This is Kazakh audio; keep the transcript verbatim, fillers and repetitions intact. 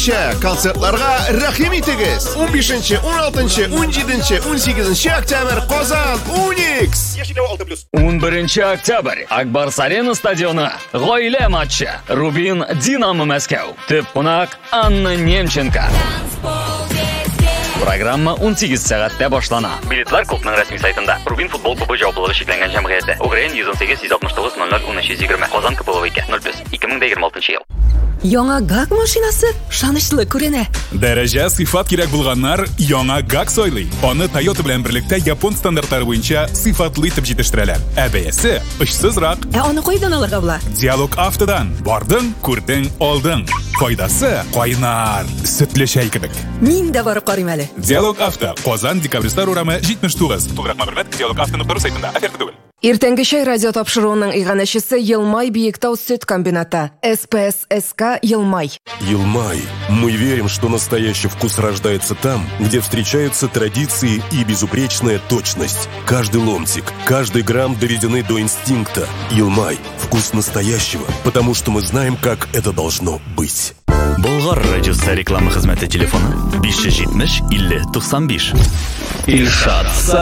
Konsertlarga rahim итегез. он бешенче, он алтынчы, он жетинче, он сегизинче октябрь Qozon Unix. он биринчи октябрь Akbar Arena stadioni. G'oyla matchi. Rubin Dinamo Moskva. Tep qonaq Anna Nemchenko. Programma o'n sakkiz soatda boshlanadi. Biletlar klubning rasmiy saytida. Rubin futbol klubi javoblari cheklangan jamg'armasi. Ukraina yuz o'n sakkiz yuz oltmish to'qqiz nol nol o'n uch yuz yigirma. Qozon K P V K nol besh ikki ming yigirma oltinchi yil. Яңа гак машинасы шанычлы күренә. Дәрәҗә сыйфат кирәк булганнар яңа гак сойлый. Аны Toyota белән берлектә япон стандартлары буенча сыйфатлы итеп җитештерәләр. Ә бәясе очсызрак. Ә аны кайдан алырга була? Диалог автодан. Бардың, күрдең, алдың. Файдасы кайнар, сөтле чәй кебек. Мин дә барып карыйм әле. Диалог авто. Казан Декабристар урамы җитмеш тугыз. Тулырак мәгълүмат Диалог авто нокта ру сайтында. Оферта түгел. Иртәнге чәй радио тапшыруының иганәчесе Елмай Биектау сөт комбинаты. эс пэ эс эс ка Елмай. Елмай. Мы верим, что настоящий вкус рождается там, где встречаются традиции и безупречная точность. Каждый ломтик, каждый грамм доведены до инстинкта. Елмай. Вкус настоящего, потому что мы знаем, как это должно быть. Болгар радиосы реклама хезмәте телефоны besh yuz yetmish ellik to'qson besh. Илшат